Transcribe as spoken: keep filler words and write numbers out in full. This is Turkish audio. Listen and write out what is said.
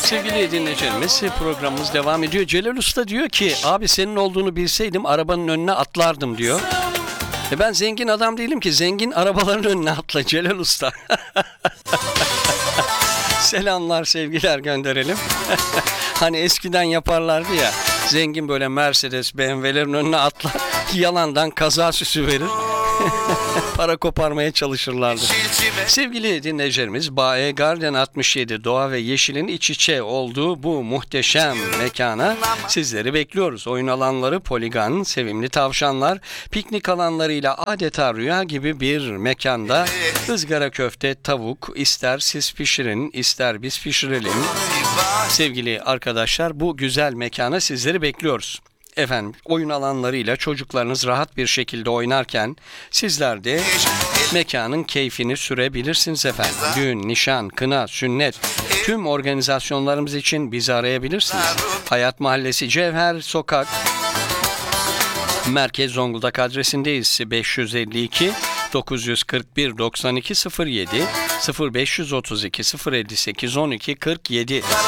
Sevgili dinleyicilerimiz, programımız devam ediyor. Celal Usta diyor ki, abi senin olduğunu bilseydim arabanın önüne atlardım diyor. E ben zengin adam değilim ki, zengin arabaların önüne atla Celal Usta. Selamlar, sevgiler gönderelim. Hani eskiden yaparlardı ya, zengin böyle Mercedes, B M W'lerin önüne atlar, yalandan kaza süsü verir. Para koparmaya çalışırlardı. Sevgili dinleyicilerimiz, Bae Garden altmış yedi doğa ve yeşilin iç içe olduğu bu muhteşem mekana sizleri bekliyoruz. Oyun alanları, poligon, sevimli tavşanlar, piknik alanlarıyla adeta rüya gibi bir mekanda ızgara köfte, tavuk, ister siz pişirin, ister biz pişirelim. Sevgili arkadaşlar, bu güzel mekana sizleri bekliyoruz. Efendim, oyun alanlarıyla çocuklarınız rahat bir şekilde oynarken sizler de mekanın keyfini sürebilirsiniz efendim. Düğün, nişan, kına, sünnet, tüm organizasyonlarımız için bizi arayabilirsiniz. Hayat Mahallesi, Cevher Sokak, Merkez Zonguldak adresindeyiz. beş yüz elli iki dokuz yüz kırk bir doksan iki sıfır yedi sıfır beş otuz iki sıfır elli sekiz on iki kırk yedi.